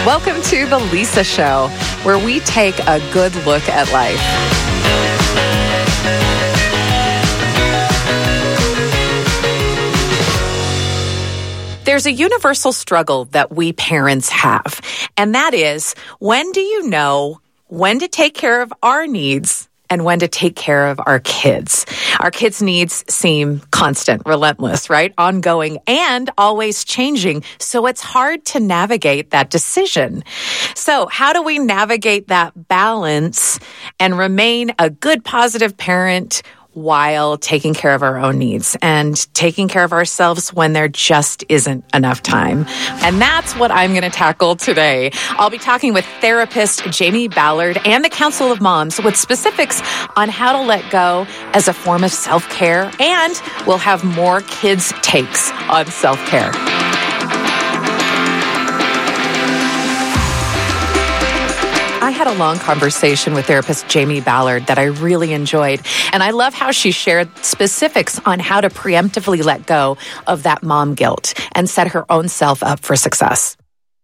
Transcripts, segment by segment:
Welcome to The Lisa Show, where we take a good look at life. There's a universal struggle that we parents have, and that is, when do you know when to take care of our needs and when to take care of our kids? Our kids' needs seem constant, relentless, right? Ongoing and always changing. So it's hard to navigate that decision. So how do we navigate that balance and remain a good, positive parent while taking care of our own needs and taking care of ourselves when there just isn't enough time? And that's what I'm going to tackle today. I'll be talking with therapist Jamie Ballard and the Council of Moms with specifics on how to let go as a form of self-care, and we'll have more kids' takes on self-care. I had a long conversation with therapist Jamie Ballard that I really enjoyed, and I love how she shared specifics on how to preemptively let go of that mom guilt and set her own self up for success.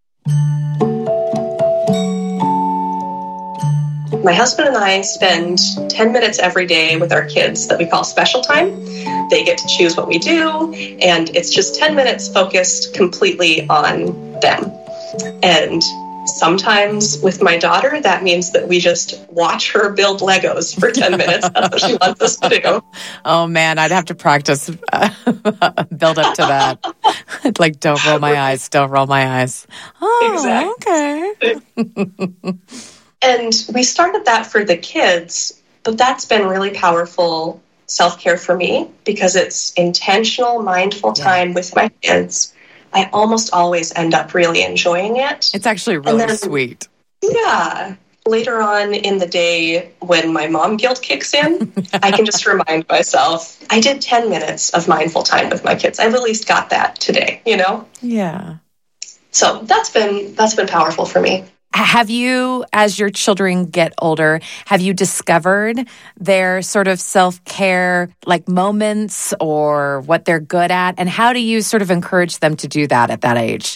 My husband and I spend 10 minutes every day with our kids that we call special time. They get to choose what we do, and it's just 10 minutes focused completely on them. And sometimes with my daughter, that means that we just watch her build Legos for 10 minutes. That's what she wants us to do. Oh, man, I'd have to practice build up to that. Like, don't roll my eyes, don't roll my eyes. Oh, exactly. Okay. And we started that for the kids, but that's been really powerful self-care for me because it's intentional, mindful time with my kids. I almost always end up really enjoying it. It's actually really sweet. Yeah. Later on in the day, when my mom guilt kicks in, I can just remind myself, I did 10 minutes of mindful time with my kids. I've at least got that today, you know? Yeah. So that's been powerful for me. Have you, as your children get older, have you discovered their sort of self-care like moments or what they're good at? And how do you sort of encourage them to do that at that age?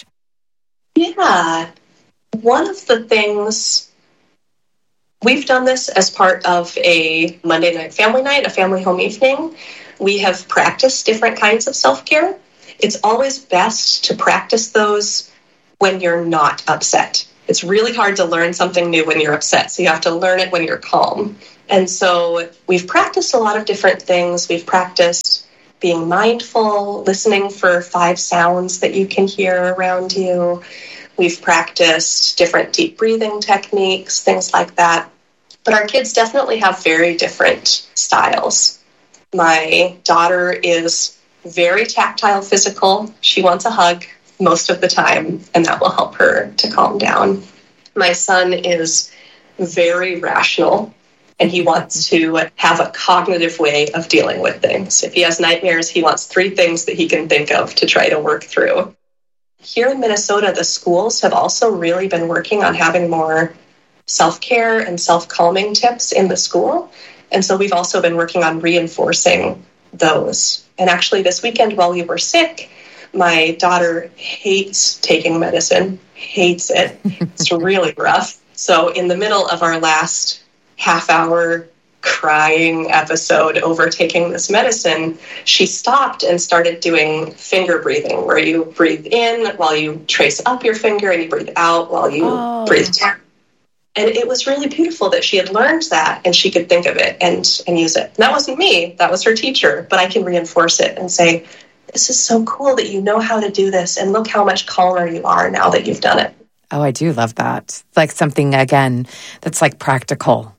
Yeah. One of the things, we've done this as part of a Monday night family night, a family home evening. We have practiced different kinds of self-care. It's always best to practice those when you're not upset. It's really hard to learn something new when you're upset, so you have to learn it when you're calm. And so we've practiced a lot of different things. We've practiced being mindful, listening for 5 sounds that you can hear around you. We've practiced different deep breathing techniques, things like that. But our kids definitely have very different styles. My daughter is very tactile, physical. She wants a hug most of the time, and that will help her to calm down. My son is very rational, and he wants to have a cognitive way of dealing with things. If he has nightmares, he wants 3 things that he can think of to try to work through. Here in Minnesota, the schools have also really been working on having more self-care and self-calming tips in the school, and so we've also been working on reinforcing those. And actually this weekend while we were sick, my daughter hates taking medicine, hates it. It's really rough. So in the middle of our last half-hour crying episode over taking this medicine, she stopped and started doing finger breathing, where you breathe in while you trace up your finger and you breathe out while you breathe down. And it was really beautiful that she had learned that and she could think of it and use it. And that wasn't me, that was her teacher, but I can reinforce it and say, this is so cool that you know how to do this, and look how much calmer you are now that you've done it. Oh, I do love that. Like something, again, that's like practical.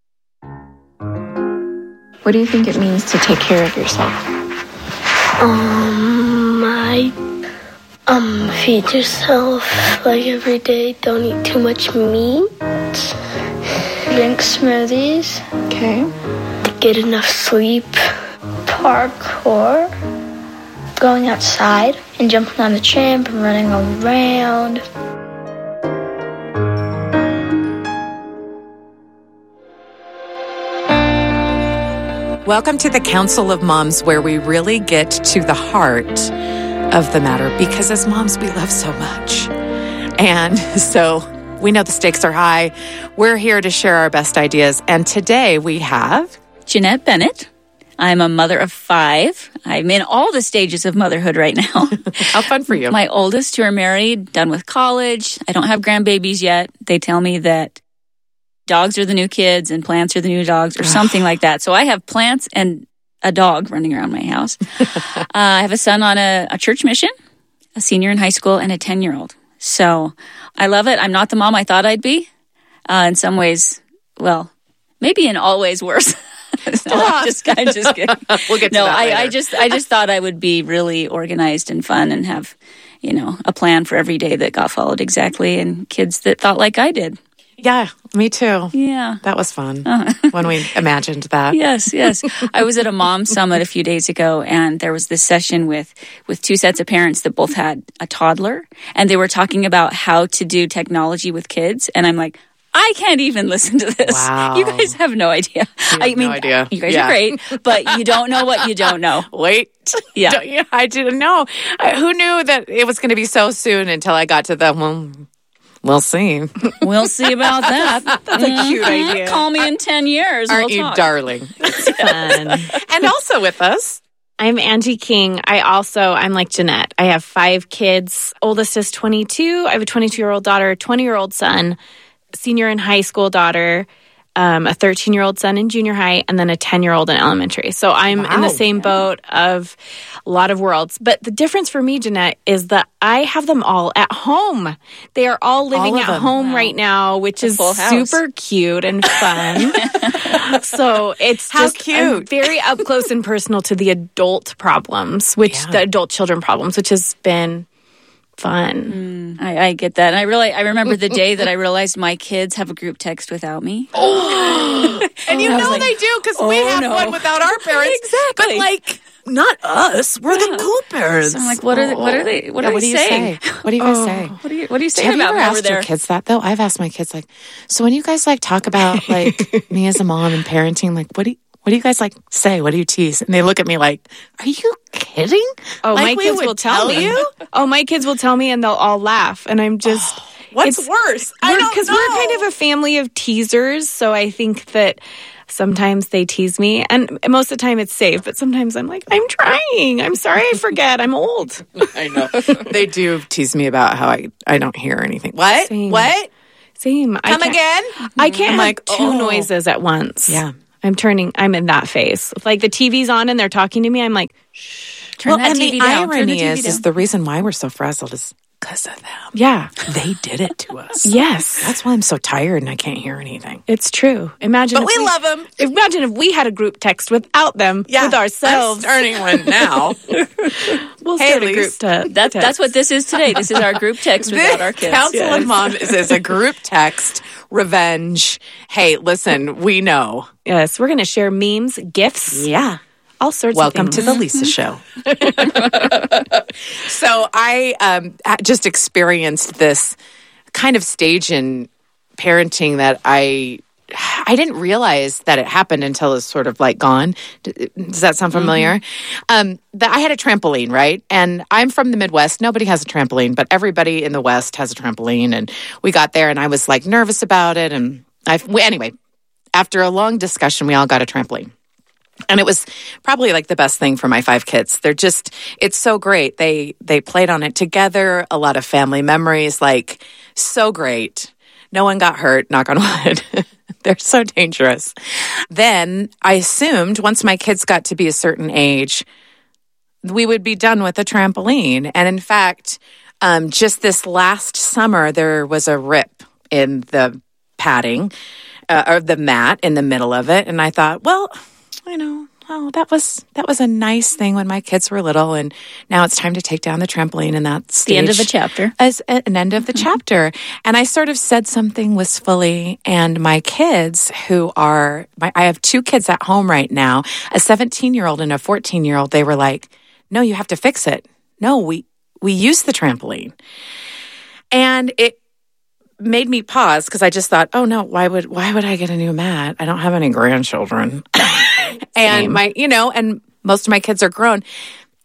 What do you think it means to take care of yourself? Feed yourself like every day. Don't eat too much meat. Drink smoothies. Okay. Get enough sleep. Parkour. Going outside and jumping on the tramp and running around. Welcome to the Council of Moms, where we really get to the heart of the matter, because as moms, we love so much. And so we know the stakes are high. We're here to share our best ideas. And today we have Jeanette Bennett. I'm a mother of 5. I'm in all the stages of motherhood right now. How fun for you. My oldest, who are married, done with college. I don't have grandbabies yet. They tell me that dogs are the new kids and plants are the new dogs or something like that. So I have plants and a dog running around my house. I have a son on a church mission, a senior in high school, and a 10-year-old. So I love it. I'm not the mom I thought I'd be. In some ways, well, maybe in all ways worse. I'm just kidding. We'll get to that later. I just thought I would be really organized and fun and have, a plan for every day that got followed exactly, and kids that thought like I did. Yeah, me too. Yeah. That was fun when we imagined that. Yes. I was at a mom summit a few days ago, and there was this session with 2 sets of parents that both had a toddler, and they were talking about how to do technology with kids, and I'm like, I can't even listen to this. Wow. You guys have no idea. No idea. You guys are great, but you don't know what you don't know. Wait. Yeah. I didn't know. Who knew that it was going to be so soon until I got to the, we'll see. We'll see about that. That's a cute idea. Call me in 10 years. Aren't we'll you talk. darling? It's fun. And also with us, I'm Angie King. I'm like Jeanette. I have 5 kids. Oldest is 22. I have a 22-year-old daughter, 20-year-old son, senior in high school daughter, a 13-year-old son in junior high, and then a 10-year-old in elementary. So I'm in the same boat of a lot of worlds. But the difference for me, Jeanette, is that I have them all at home. They are all living at home right now, which is super cute and fun. So it's cute. I'm very up close and personal to the adult problems, the adult children problems, which has been fun. I get that. And I remember the day that I realized my kids have a group text without me. And they do, because we have one without our parents. Exactly. But not us. We're the cool parents. So I'm like, what are they saying? What do you guys say? What do you say Have you about ever me over asked there? your kids that, though? I've asked my kids, so when you guys talk about me as a mom and parenting, what do you guys say? What do you tease? And they look at me like, are you kidding? Oh, my kids will tell you. Oh, my kids will tell me, and they'll all laugh. And I'm just... What's worse? I don't know. Because we're kind of a family of teasers, so I think that sometimes they tease me. And most of the time it's safe, but sometimes I'm like, I'm trying. I'm sorry I forget. I'm old. I know. They do tease me about how I don't hear anything. What? Same. What? Same. Come again? I can't have 2 noises at once. Yeah. I'm in that phase. Like the TV's on and they're talking to me, I'm like, shh. Turn that and TV the down. irony Turn the TV is down. the reason why we're so frazzled is because of them. Yeah. They did it to us. Yes. That's why I'm so tired and I can't hear anything. It's true. Imagine But we love them. Imagine if we had a group text without them, with ourselves. I'm starting one now. We'll start a group text. That's what this is today. This is our group text without our kids. Council of Moms is a group text. Revenge. Hey, listen, we know. Yes, we're going to share memes, GIFs. Yeah. All sorts Welcome of to things. the Lisa Show. So I just experienced this kind of stage in parenting that I didn't realize that it happened until it was sort of gone. Does that sound familiar? That I had a trampoline, right? And I'm from the Midwest. Nobody has a trampoline, but everybody in the West has a trampoline. And we got there and I was nervous about it. And anyway, after a long discussion, we all got a trampoline. And it was probably the best thing for my 5 kids. It's so great. They played on it together, a lot of family memories, so great. No one got hurt, knock on wood. They're so dangerous. Then I assumed once my kids got to be a certain age, we would be done with the trampoline. And in fact, just this last summer, there was a rip in the padding or the mat in the middle of it. And I thought, that was a nice thing when my kids were little, and now it's time to take down the trampoline, and that's the end of the chapter. As an end of the chapter. And I sort of said something wistfully, and my kids, I have 2 kids at home right now, a 17-year-old and a 14-year-old, they were like, no, you have to fix it. No, we use the trampoline. And it made me pause because I just thought, oh no, why would I get a new mat? I don't have any grandchildren. And and most of my kids are grown.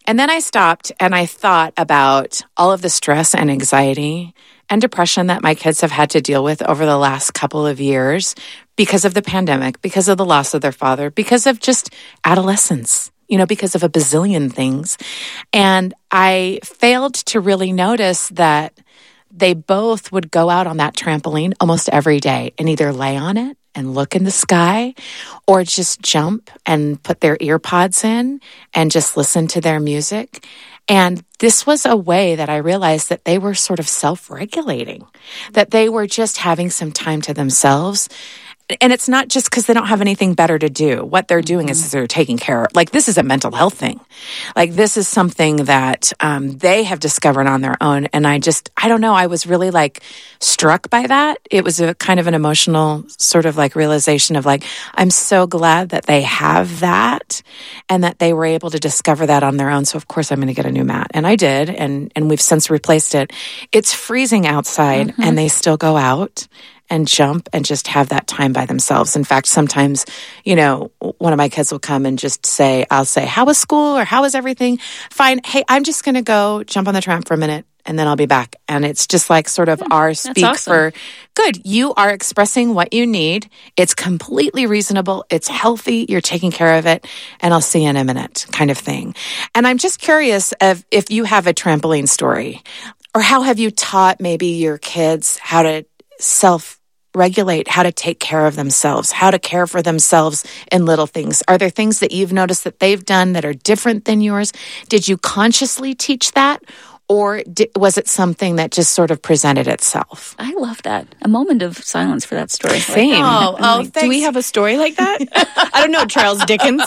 And then I stopped and I thought about all of the stress and anxiety and depression that my kids have had to deal with over the last couple of years because of the pandemic, because of the loss of their father, because of just adolescence, because of a bazillion things. And I failed to really notice that they both would go out on that trampoline almost every day and either lay on it and look in the sky or just jump and put their ear pods in and just listen to their music. And this was a way that I realized that they were sort of self-regulating, that they were just having some time to themselves. And it's not just because they don't have anything better to do. What they're doing is they're taking care of, like, this is a mental health thing. Like, this is something that they have discovered on their own. And I don't know, I was really like struck by that. It was a kind of an emotional sort of like realization of like, I'm so glad that they have that and that they were able to discover that on their own. So of course I'm going to get a new mat. And I did. And we've since replaced it. It's freezing outside and they still go out and jump and just have that time by themselves. In fact, sometimes, one of my kids will come and just say, I'll say, how was school or how was everything? Fine. Hey, I'm just going to go jump on the tramp for a minute and then I'll be back. And it's just like sort of our speak awesome. for, good, you are expressing what you need. It's completely reasonable. It's healthy. You're taking care of it. And I'll see you in a minute kind of thing. And I'm just curious if you have a trampoline story, or how have you taught maybe your kids how to self-regulate, how to take care of themselves, how to care for themselves in little things? Are there things that you've noticed that they've done that are different than yours? Did you consciously teach that? Or was it something that just sort of presented itself? I love that. A moment of silence for that story. Same. Thanks. Do we have a story like that? I don't know, Charles Dickens.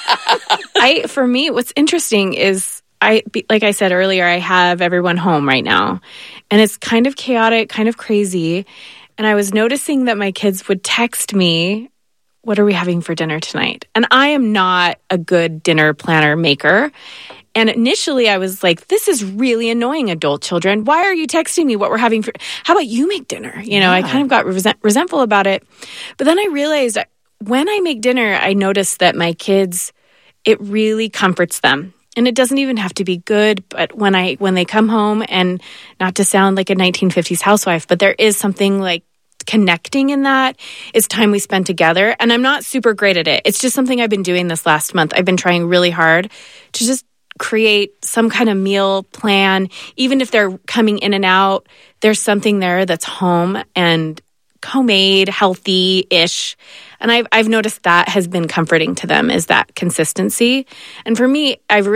For me, what's interesting is like I said earlier, I have everyone home right now. And it's kind of chaotic, kind of crazy. And I was noticing that my kids would text me, what are we having for dinner tonight? And I am not a good dinner planner maker. And initially I was like, this is really annoying, adult children. Why are you texting me what we're having for, how about you make dinner? I kind of got resentful about it. But then I realized when I make dinner, I notice that my kids, it really comforts them. And it doesn't even have to be good, but when they come home, and not to sound like a 1950s housewife, but there is something like connecting in that. It's time we spend together. And I'm not super great at it. It's just something I've been doing this last month. I've been trying really hard to just create some kind of meal plan. Even if they're coming in and out, there's something there that's home and homemade, healthy-ish. And I've noticed that has been comforting to them, is that consistency. And for me, I've